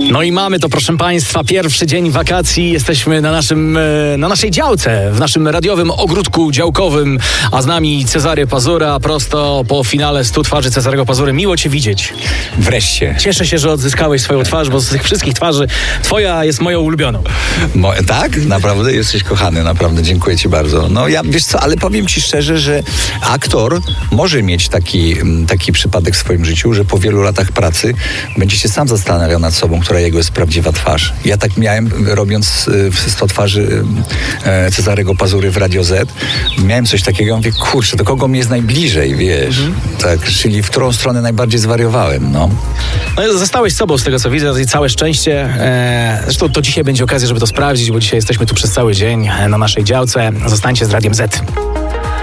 No i mamy to, proszę Państwa, pierwszy dzień wakacji. Jesteśmy na naszej działce, w naszym radiowym ogródku działkowym, a z nami Cezary Pazura, prosto po finale 100 twarzy Cezarego Pazury. Miło Cię widzieć. Wreszcie. Cieszę się, że odzyskałeś swoją twarz, bo z tych wszystkich twarzy Twoja jest moją ulubioną. Tak? Naprawdę? Jesteś kochany, naprawdę. Dziękuję Ci bardzo. No ja, wiesz co, ale powiem Ci szczerze, że aktor może mieć taki przypadek w swoim życiu, że po wielu latach pracy będzie się sam zastanawiał nad sobą, która jego jest prawdziwa twarz. Ja tak miałem, robiąc 100 twarzy Cezarego Pazury w Radio Z. Miałem coś takiego, mówię, kurczę, do kogo mi jest najbliżej, wiesz? Tak, czyli w którą stronę najbardziej zwariowałem, no. No zostałeś sobą, z tego co widzę, i całe szczęście. Zresztą to dzisiaj będzie okazja, żeby to sprawdzić, bo dzisiaj jesteśmy tu przez cały dzień na naszej działce. Zostańcie z Radiem Z.